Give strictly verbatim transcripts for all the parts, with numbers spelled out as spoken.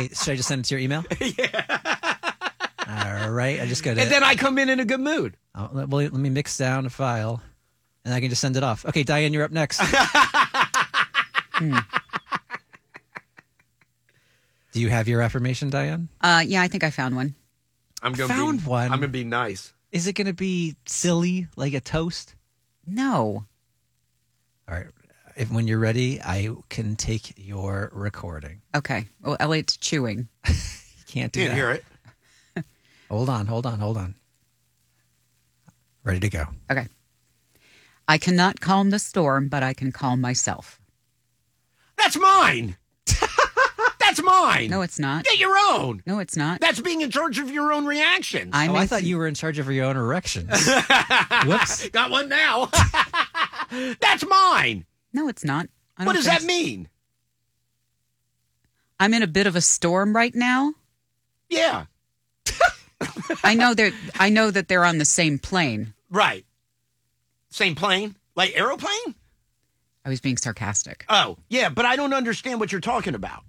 Okay, should I just send it to your email? Yeah. All right, I just got to... And then I come in in a good mood. Oh, well, let me mix down a file, and I can just send it off. Okay, Diane, you're up next. hmm. Do you have your affirmation, Diane? Uh, yeah, I think I found one. I'm gonna found be, one. I'm going to be nice. Is it going to be silly, like a toast? No. All right. If when you're ready, I can take your recording. Okay. Well, Elliot's chewing. You can't do Can't that. hear it. Hold on, hold on, hold on. Ready to go. Okay. I cannot calm the storm, but I can calm myself. That's mine. That's mine. No, it's not. Get your own. No, it's not. That's being in charge of your own reactions. I'm oh, I in- thought you were in charge of your own erections. Whoops. Got one now. That's mine. No, it's not. I don't What does think that so. mean? I'm in a bit of a storm right now. Yeah. I know they're. I know that they're on the same plane. Right. Same plane? Like aeroplane? I was being sarcastic. Oh, yeah, but I don't understand what you're talking about.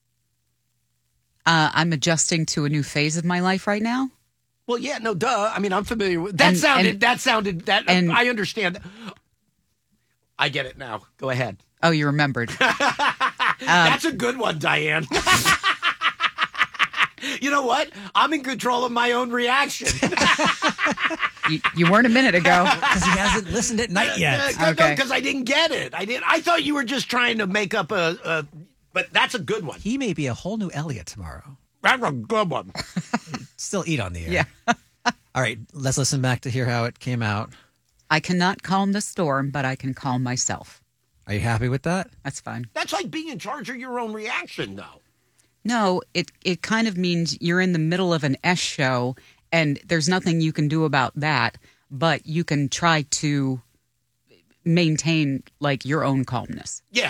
Uh, I'm adjusting to a new phase of my life right now. Well, yeah, no, duh. I mean, I'm familiar with that. And- sounded. and- that sounded. That and- I understand. I get it now. Go ahead. Oh, you remembered. That's a good one, Diane. You know what? I'm in control of my own reaction. you, you weren't a minute ago. Because he hasn't listened at night yet. Okay. Because I didn't get it. I did. I thought you were just trying to make up a. a but that's a good one. He may be a whole new Elliot tomorrow. That's a good one. Still eat on the air. Yeah. All right, let's listen back to hear how it came out. I cannot calm the storm, but I can calm myself. Are you happy with that? That's fine. That's like being in charge of your own reaction, though. No, it it kind of means you're in the middle of an S show, and there's nothing you can do about that, but you can try to maintain like your own calmness. Yeah.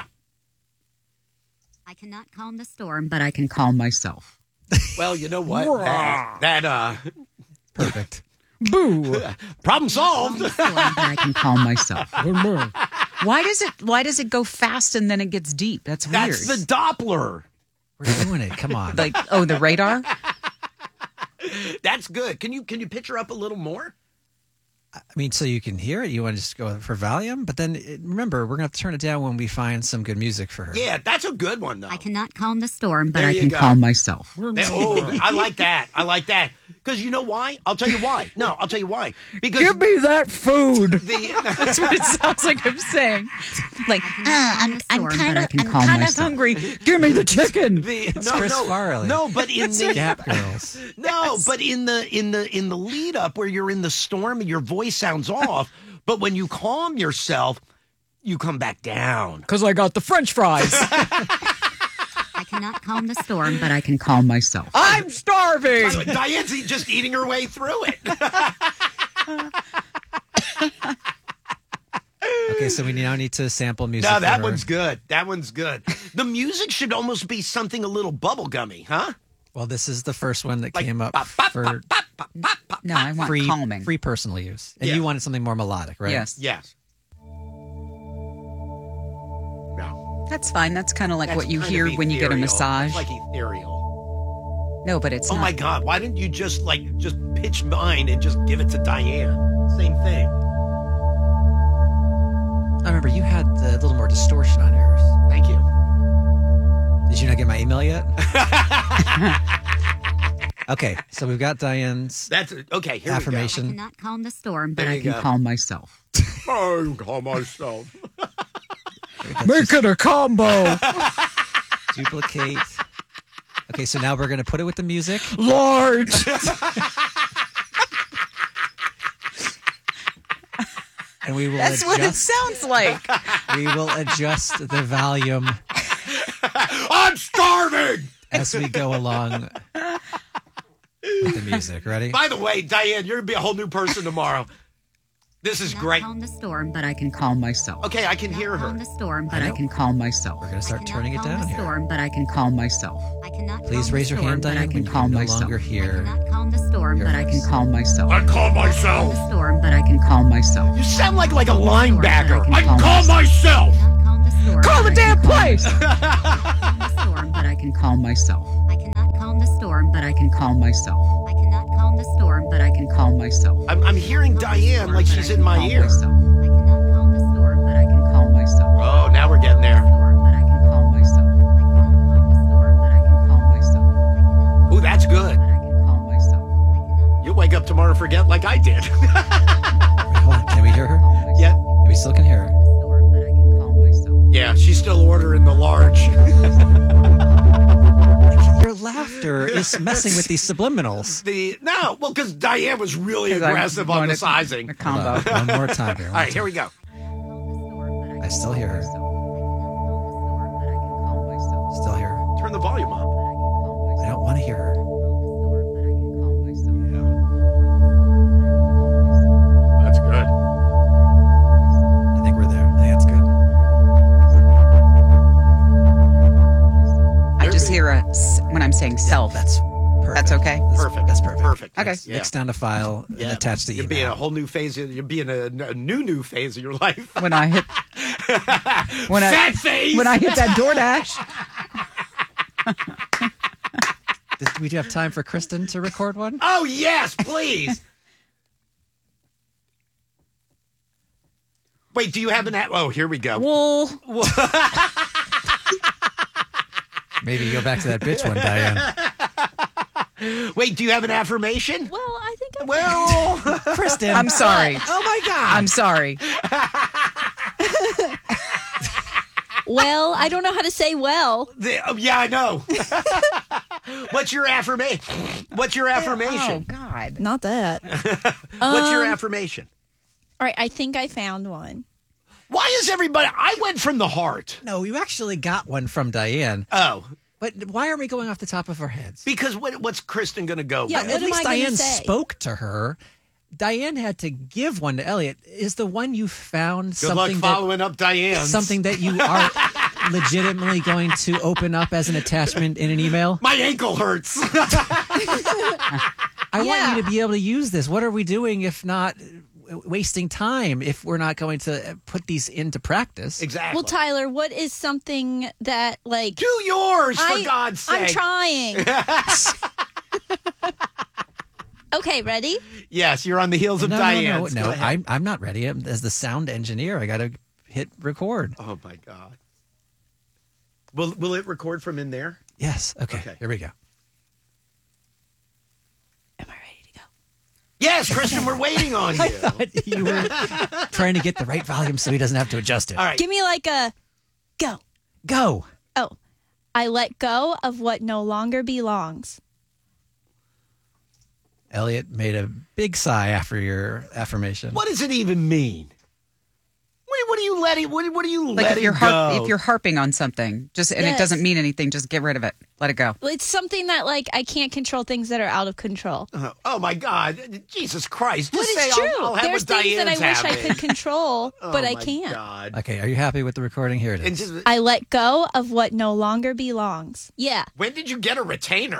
I cannot calm the storm, but I can calm myself. Well, you know what? that, that uh, Perfect. Boo! problem solved. But I can calm myself. Why does it? Why does it go fast and then it gets deep? That's weird. That's the Doppler. We're doing it. Come on. Like, oh, the radar. That's good. Can you can you pitch her up a little more? I mean, so you can hear it. You want to just go for volume, but then it, remember, we're going to have to turn it down when we find some good music for her. Yeah, that's a good one, though. I cannot calm the storm, but There I you can go. calm myself. That- oh, I like that. I like that. Because you know why? I'll tell you why. No, I'll tell you why. Because Give me that food. the That's what it sounds like I'm saying. Like, ah, I'm, I'm kind of, I'm kind of hungry. Give me the chicken. the It's no Chris no Farley. no, but in the Gap Girls. no, but in the in the in the lead up where you're in the storm and your voice sounds off, but when you calm yourself, you come back down. Because I got the French fries. I cannot calm the storm, but I can calm myself. I'm starving. Diane's e- just eating her way through it. Okay, so we now need to sample music. No, for that her. one's good. That one's good. The music should almost be something a little bubblegummy, huh? Well, this is the first one that Like came up pop, pop, for pop, pop, pop, pop, pop. No, I want free, calming. free personal use. And Yeah. you wanted something more melodic, right? Yes. Yes. No. That's fine. That's kind of like That's what you kind hear of when you get a ethereal. massage. It's like ethereal. No, but it's Oh not. my God! Why didn't you just like just pitch mine and just give it to Diane? Same thing. I remember you had a little more distortion on yours. Thank you. Did you not get my email yet? Okay, so we've got Diane's That's okay. Here affirmation. I cannot calm the storm, but There I you can go. calm myself. we go. I can call myself. Make it a combo. Duplicate. Okay, so now we're going to put it with the music. Large. And we will That's what it adjust, sounds like. we will adjust the volume I'm starving. as we go along with the music. Ready? By the way, Diane, you're gonna be a whole new person tomorrow. This is great. Calm the storm, but I can calm myself. Okay, I can hear her. Calm the storm, but I I, know. can calm myself. We're going to start turning it calm down the here. storm, but I can calm myself. I cannot Please calm raise the your storm, hand, but I Diane, can when calm you no myself. longer hear. I cannot calm the storm, your but I can voice. calm myself. I call Calm myself. the storm, but I can calm myself. You sound like like a Calm the storm, but linebacker. I I can can call calm myself. Cannot calm the storm. Call but the I can damn calm place! myself. Calm the storm, but I can calm myself. I cannot calm the storm, but I can calm myself. I cannot calm the storm, but I can calm myself. I'm, I'm hearing Diane like she's in my ear. I cannot calm the storm, but I can calm myself. Oh, now we're getting there. Storm, but I can calm myself. I cannot calm the storm, but I can calm myself. Ooh, that's good. But I can calm myself. You'll wake up tomorrow and forget like I did. Wait, hold on. Can we hear her? Yeah. We still can hear her. Storm, but I can calm myself. Yeah, she's still ordering the large. Your laughter is messing with these subliminals. the No, well, because Diane was really 'Cause I aggressive on the wanted sizing. A All combo. Hold on, one more time here. one right, more here time. we go. I still hear her. Still hear her. Turn the volume up. I don't want to hear her. That's good. I think we're there. I think that's good. I just hear a s- when I'm saying self. That's perfect. That's okay? That's Perfect. That's perfect. Perfect. Okay. Yes, yeah. Mix down the file Yeah. and attach the You're email. being a whole new phase. You're being a, a new, new phase of your life. When I hit when I Fat phase. when I hit that DoorDash. Did we have time for Kristen to record one? Oh, yes, please. Wait, do you have an app? Oh, here we go. Well, Maybe go back to that bitch one, Diane. Wait, do you have an affirmation? Well, I think I'm Well, Kristen. I'm sorry. oh my God. I'm sorry. well. I don't know how to say well. The- oh, yeah, I know. What's your affirmation? What's your Oh affirmation? God. Not that. What's your Um, affirmation? All right, I think I found one. Why is everybody? I went from the heart. No, you actually got one from Diane. Oh, But why are we going off the top of our heads? because what, what's Kristen going to go? Yeah, with? At what am least I gonna Diane say? spoke to her. Diane had to give one to Elliot. Is the one you found Good luck something that, following up Diane. something that you are legitimately going to open up as an attachment in an email? My ankle hurts. I Yeah. want you to be able to use this. What are we doing if not wasting time if we're not going to put these into practice? Exactly. Well, Tyler, what is something that like Do yours, for I, God's sake. I'm trying. Okay, ready? Yes, you're on the heels of no, Diane. no, no, no. I'm, I'm not ready. I'm, as the sound engineer, I got to hit record. Oh, my God. Will, will it record from in there? Yes. Okay. Okay. Here we go. Am I ready to go? Yes, Kristen, we're waiting on you. I thought you were trying to get the right volume so he doesn't have to adjust it. All right. Give me like a go. Go. Oh, I let go of what no longer belongs. Elliot made a big sigh after your affirmation. What does it even mean? What, what are you letting? What, what are you Like letting if you're go? harp, if you're harping on something, just and Yes. it doesn't mean anything, just get rid of it. Let it go. Well, it's something that like I can't control things that are out of control. Uh, oh my God, Jesus Christ! Just But say it's I'll- true. I'll, have There's what things that I Diane's wish I having. could control, Oh, but I my can't. God. Okay, are you happy with the recording? Here it And is. just, I let go of what no longer belongs. Yeah. when did you get a retainer?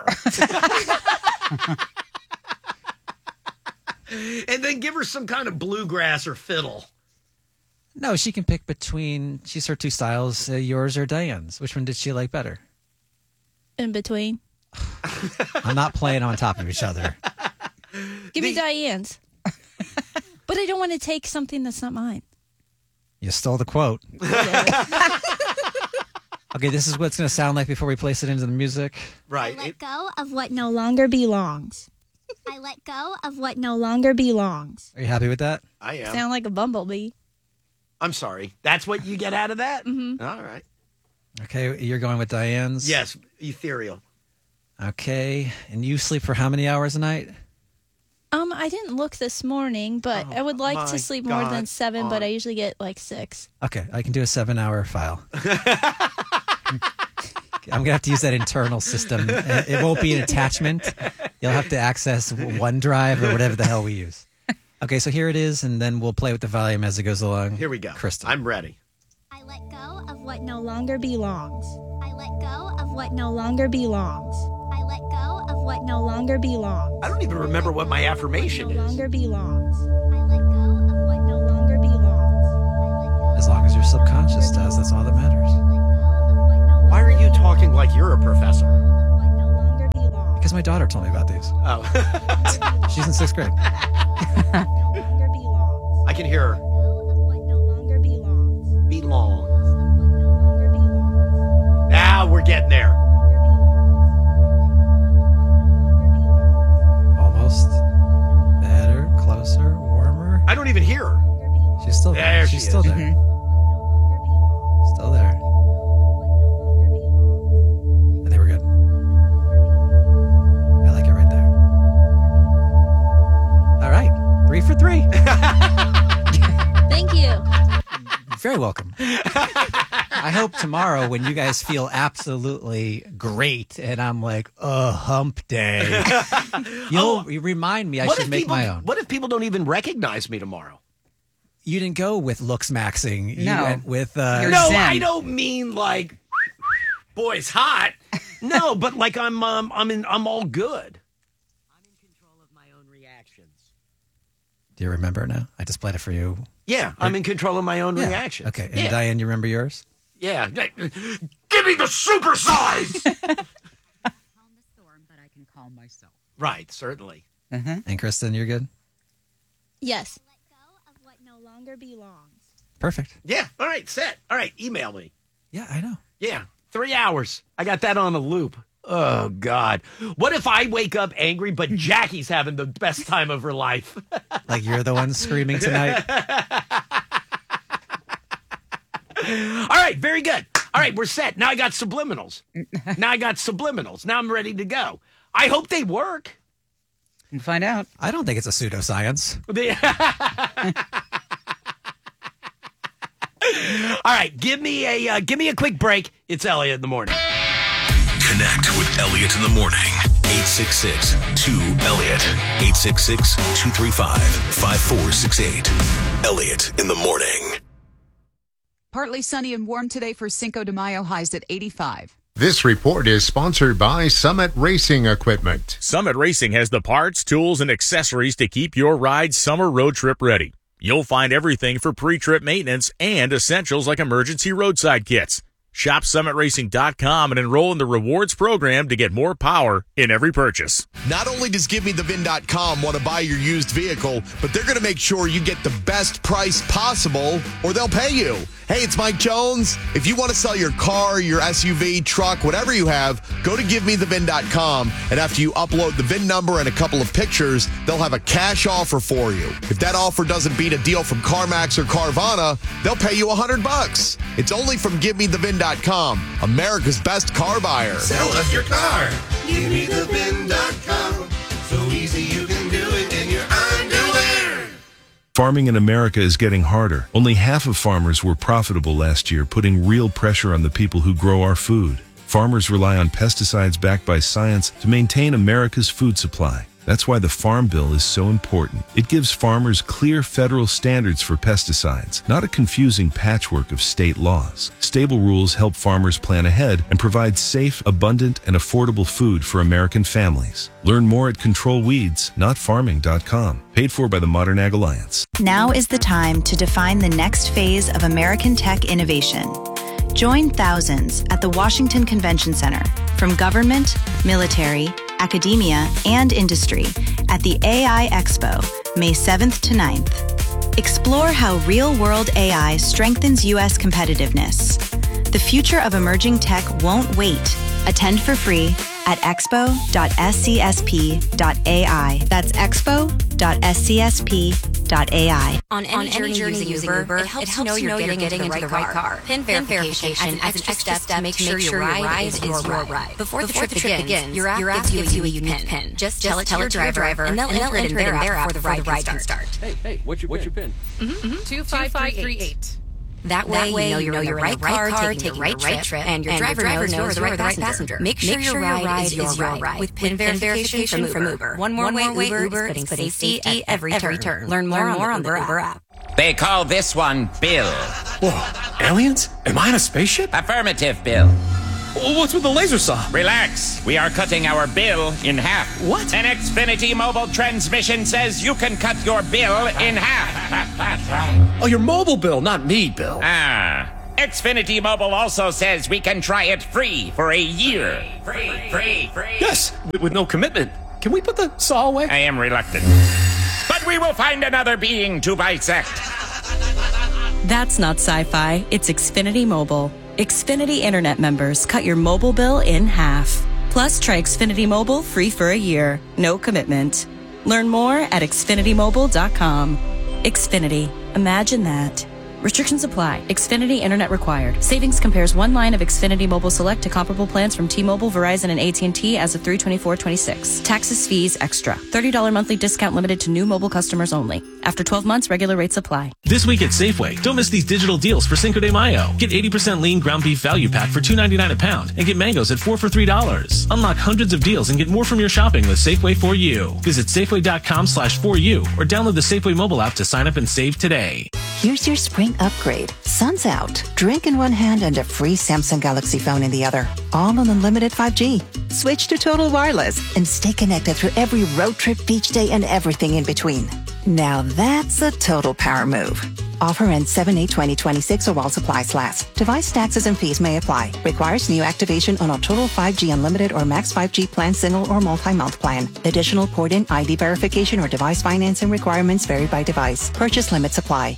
And then give her some kind of bluegrass or fiddle. No, she can pick between, she's her two styles, uh, yours or Diane's. Which one did she like better? In between. I'm not playing on top of each other. Give me The- Diane's. But I don't want to take something that's not mine. You stole the quote. Okay, this is what it's going to sound like before we place it into the music. Right. I let It- go of what no longer belongs. I let go of what no longer belongs. Are you happy with that? I am. Sound like a bumblebee. I'm sorry. That's what you get out of that? Mm-hmm. All right. Okay, you're going with Diane's? Yes, ethereal. Okay, and you sleep for how many hours a night? Um, I didn't look this morning, but Oh, I would like my to sleep more God. than seven, but Oh. I usually get like six. Okay, I can do a seven hour file. I'm going to have to use that internal system. Uh, It won't be an attachment. You'll have to access OneDrive or whatever the hell we use. Okay, so here it is, and then we'll play with the volume as it goes along. Here we go. Kristen. I'm ready. I let go of what no longer belongs. I let go of what no longer belongs. I let go of what no longer belongs. I don't even remember what my affirmation No is. longer belongs. I let go of what no longer belongs. I let go As long as your of what no subconscious longer does, that's all that matters. belongs. I let go of what no Why are longer you talking like you're a professor? belongs. What no longer belongs. Because my daughter told me about these. Oh. She's in sixth grade. no longer belongs. I can hear her. Let go of what no longer belongs. Belong. What no longer belongs. Now we're getting there. Almost. Better, closer, warmer. I don't even hear her. She's still there. There She's she still is. there. Still there. I think we're good. I like it right there. All right. Three for three. Thank you. Very welcome. I hope tomorrow when you guys feel absolutely great and I'm like, uh, hump day, you'll you remind me I What should if make people, my own. What if people don't even recognize me tomorrow? You didn't go with looks maxing. You No. went with uh, You're No, zen. I don't mean like, boy's hot. No, but like I'm, um, I'm in, I'm all good. I'm in control of my own reactions. Do you remember now? I just played it for you. Yeah, I'm in control of my own Yeah. reactions. Okay. And yeah. Diane, you remember yours? Yeah. Give me the super size. Calm the storm, but I can calm myself. Right, certainly. And Kristen, you're good? Yes. Let go of what no longer belongs. Perfect. Yeah. All right, set. All right, email me. Yeah, I know. Yeah, three hours. I got that on a loop. Oh, God. What if I wake up angry, but Jackie's having the best time of her life? Like you're the one screaming tonight. All right, very good. All right, we're set. Now I got subliminals. Now I got subliminals. Now I'm ready to go. I hope they work. And find out. I don't think it's a pseudoscience. All right, give me a uh, give me a quick break. It's Elliot in the morning. Connect with Elliot in the morning. eight six six two Elliot. eight six six two three five five four six eight. Elliot in the morning. Partly sunny and warm today for Cinco de Mayo, highs at eighty-five. This report is sponsored by Summit Racing Equipment. Summit Racing has the parts, tools, and accessories to keep your ride summer road trip ready. You'll find everything for pre-trip maintenance and essentials like emergency roadside kits. Shop summit racing dot com and enroll in the rewards program to get more power in every purchase. Not only does give me the vin dot com want to buy your used vehicle, but they're going to make sure you get the best price possible or they'll pay you. Hey, it's Mike Jones. If you want to sell your car, your S U V, truck, whatever you have, go to give me the vin dot com, and after you upload the V I N number and a couple of pictures, they'll have a cash offer for you. If that offer doesn't beat a deal from CarMax or Carvana, they'll pay you a hundred bucks. It's only from give me the vin dot com, America's best car buyer. Sell us your car. give me the vin dot com. So easy you can do it in your underwear. Farming in America is getting harder. Only half of farmers were profitable last year, putting real pressure on the people who grow our food. Farmers rely on pesticides backed by science to maintain America's food supply. That's why the Farm Bill is so important. It gives farmers clear federal standards for pesticides, not a confusing patchwork of state laws. Stable rules help farmers plan ahead and provide safe, abundant, and affordable food for American families. Learn more at control weeds dot farming dot com. Paid for by the Modern Ag Alliance. Now is the time to define the next phase of American tech innovation. Join thousands at the Washington Convention Center from government, military, academia, and industry at the A I Expo, May seventh to ninth. Explore how real-world A I strengthens U S competitiveness. The future of emerging tech won't wait. Attend for free at expo dot s c s p dot a i. That's expo dot s c s p dot a i. On any, on journey, any journey using Uber, Uber, it helps, it helps you know you're getting, getting into, the right car. car. PIN verification, PIN verification as an extra step to make sure your ride is your ride. ride. Before, Before the trip, the trip begins, begins, your app, your app gives, gives you a unique PIN. PIN. Just, Just tell it to your driver, driver and they'll, and they'll enter it in their app before the ride can start. Hey, hey, what's your, what's your PIN? two five three eight. That way, that way you know you're in the right car, taking the right trip, and your driver knows you're the right passenger. Make sure your ride is your ride with PIN verification from Uber. One more way Uber is putting safety at every turn. Learn more on the Uber app. They call this one Bill. Whoa, aliens? Am I on a spaceship? Affirmative, Bill. What's with the laser saw? Relax. We are cutting our bill in half. What? An Xfinity mobile transmission says you can cut your bill in half. Oh, your mobile bill, not me, Bill. Ah, Xfinity Mobile also says we can try it free for a year. Free, free, free. Yes, with, with no commitment. Can we put the saw away? I am reluctant. But we will find another being to bisect. That's not sci-fi. It's Xfinity Mobile. Xfinity Internet members cut your mobile bill in half. Plus, try Xfinity Mobile free for a year. No commitment. Learn more at xfinity mobile dot com. Xfinity. Imagine that. Restrictions apply. Xfinity Internet required. Savings compares one line of Xfinity Mobile Select to comparable plans from T-Mobile, Verizon, and A T and T as of three twenty-four twenty-six. Taxes, fees, extra. thirty dollars monthly discount limited to new mobile customers only. After twelve months, regular rates apply. This week at Safeway, don't miss these digital deals for Cinco de Mayo. Get eighty percent lean ground beef value pack for two ninety-nine a pound and get mangoes at four for three dollars. Unlock hundreds of deals and get more from your shopping with Safeway for You. Visit Safeway.com slash for you or download the Safeway mobile app to sign up and save today. Here's your spring upgrade. Sun's out. Drink in one hand and a free Samsung Galaxy phone in the other. All on unlimited five G. Switch to Total Wireless and stay connected through every road trip, beach day, and everything in between. Now that's a total power move. Offer ends seven eight twenty twenty-six or while supplies last. Device taxes and fees may apply. Requires new activation on a Total five G Unlimited or Max five G plan, single or multi-month plan. Additional port-in I D verification or device financing requirements vary by device. Purchase limits apply.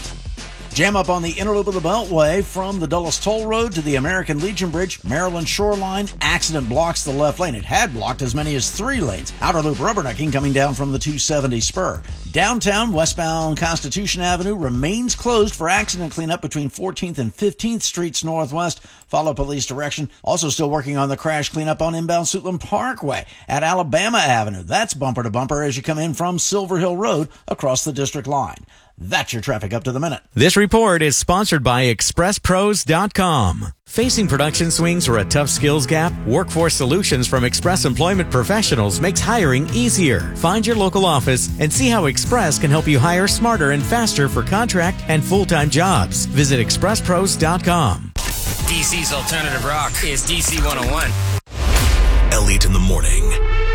Jam up on the inner loop of the Beltway from the Dulles Toll Road to the American Legion Bridge, Maryland Shoreline. Accident blocks the left lane. It had blocked as many as three lanes. Outer loop rubbernecking coming down from the two seventy spur. Downtown, westbound Constitution Avenue remains closed for accident cleanup between fourteenth and fifteenth Streets Northwest. Follow police direction. Also still working on the crash cleanup on inbound Suitland Parkway at Alabama Avenue. That's bumper to bumper as you come in from Silver Hill Road across the district line. That's your traffic up to the minute. This report is sponsored by express pros dot com. Facing production swings or a tough skills gap? Workforce Solutions from Express Employment Professionals makes hiring easier. Find your local office and see how Express can help you hire smarter and faster for contract and full-time jobs. Visit express pros dot com. D C's alternative rock is D C one oh one. Elliot in the morning.